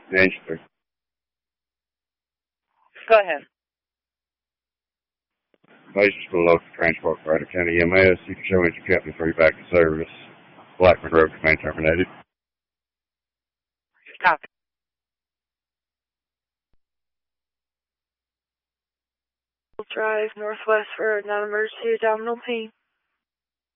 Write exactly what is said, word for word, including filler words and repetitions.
Angel. Go ahead. Basis for the local transport for Idaho County E M S. You can show engine company for you back to service. Blackman Road remain terminated. Copy. Drive northwest for non-emergency abdominal pain.